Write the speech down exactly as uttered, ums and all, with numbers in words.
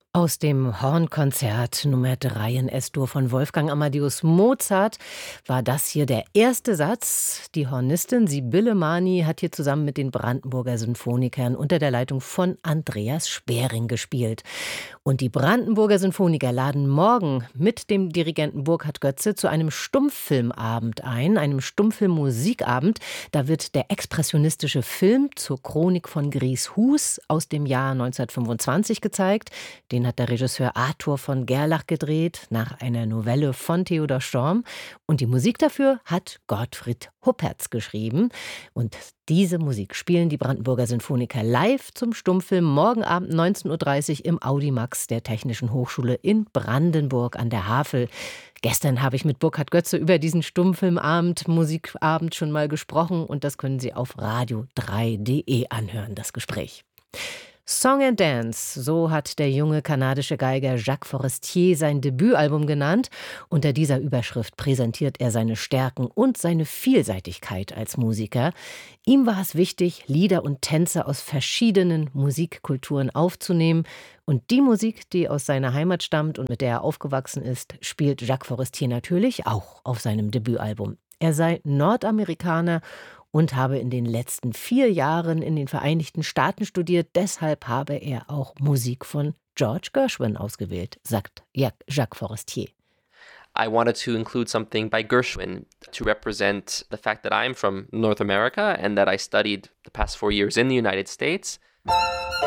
Aus dem Hornkonzert Nummer drei in S-Dur von Wolfgang Amadeus Mozart war das hier der erste Satz. Die Hornistin Sibylle Mani hat hier zusammen mit den Brandenburger Sinfonikern unter der Leitung von Andreas Spering gespielt. Und die Brandenburger Sinfoniker laden morgen mit dem Dirigenten Burkhard Götze zu einem Stummfilmabend ein, einem Stummfilmmusikabend. Da wird der expressionistische Film zur Chronik von Gries Hus aus dem Jahr neunzehnhundertfünfundzwanzig gezeigt. Den hat der Regisseur Arthur von Gerlach gedreht, nach einer Novelle von Theodor Storm. Und die Musik dafür hat Gottfried Huppertz geschrieben. Und diese Musik spielen die Brandenburger Sinfoniker live zum Stummfilm morgen Abend neunzehn Uhr dreißig im Audimax der Technischen Hochschule in Brandenburg an der Havel. Gestern habe ich mit Burkhard Götze über diesen Stummfilmabend, Musikabend schon mal gesprochen. Und das können Sie auf radio drei punkt de anhören, das Gespräch. Song and Dance, so hat der junge kanadische Geiger Jacques Forestier sein Debütalbum genannt. Unter dieser Überschrift präsentiert er seine Stärken und seine Vielseitigkeit als Musiker. Ihm war es wichtig, Lieder und Tänze aus verschiedenen Musikkulturen aufzunehmen. Und die Musik, die aus seiner Heimat stammt und mit der er aufgewachsen ist, spielt Jacques Forestier natürlich auch auf seinem Debütalbum. Er sei Nordamerikaner und habe in den letzten vier Jahren in den Vereinigten Staaten studiert. Deshalb habe er auch Musik von George Gershwin ausgewählt, sagt Jacques Forestier. I wanted to include something by Gershwin to represent the fact that I'm from North America and that I studied the past four years in the United States.